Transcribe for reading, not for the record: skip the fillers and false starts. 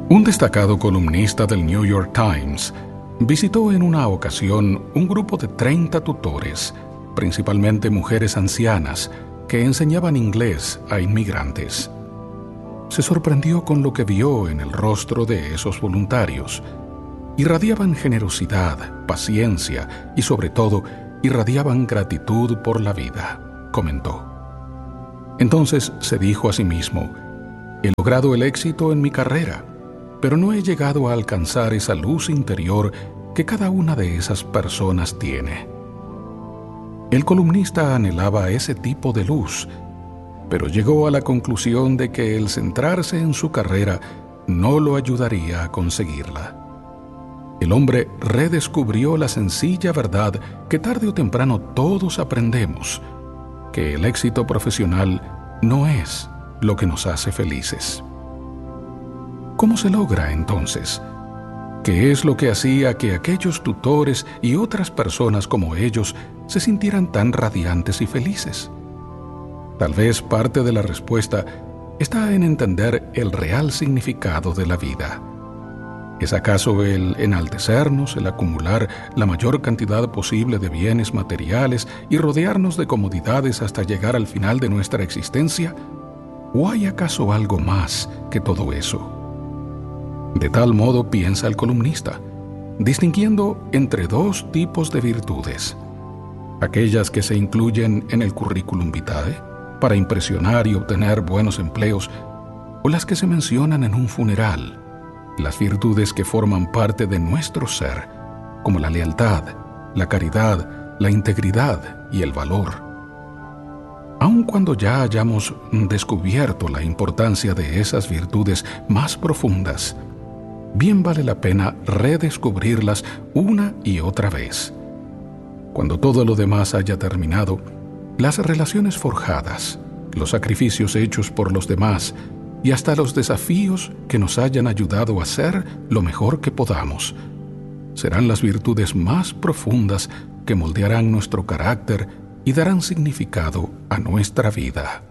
Un destacado columnista del New York Times visitó en una ocasión un grupo de 30 tutores, principalmente mujeres ancianas, que enseñaban inglés a inmigrantes. Se sorprendió con lo que vio en el rostro de esos voluntarios. Irradiaban generosidad, paciencia y, sobre todo, irradiaban gratitud por la vida, comentó. Entonces se dijo a sí mismo: he logrado el éxito en mi carrera, pero no he llegado a alcanzar esa luz interior que cada una de esas personas tiene. El columnista anhelaba ese tipo de luz, pero llegó a la conclusión de que el centrarse en su carrera no lo ayudaría a conseguirla. El hombre redescubrió la sencilla verdad que tarde o temprano todos aprendemos, que el éxito profesional no es lo que nos hace felices. ¿Cómo se logra entonces? ¿Qué es lo que hacía que aquellos tutores y otras personas como ellos se sintieran tan radiantes y felices? Tal vez parte de la respuesta está en entender el real significado de la vida. ¿Es acaso el enaltecernos, el acumular la mayor cantidad posible de bienes materiales y rodearnos de comodidades hasta llegar al final de nuestra existencia? ¿O hay acaso algo más que todo eso? De tal modo piensa el columnista, distinguiendo entre dos tipos de virtudes: aquellas que se incluyen en el currículum vitae para impresionar y obtener buenos empleos, o las que se mencionan en un funeral, las virtudes que forman parte de nuestro ser, como la lealtad, la caridad, la integridad y el valor. Aun cuando ya hayamos descubierto la importancia de esas virtudes más profundas, bien vale la pena redescubrirlas una y otra vez. Cuando todo lo demás haya terminado, las relaciones forjadas, los sacrificios hechos por los demás y hasta los desafíos que nos hayan ayudado a ser lo mejor que podamos, serán las virtudes más profundas que moldearán nuestro carácter y darán significado a nuestra vida.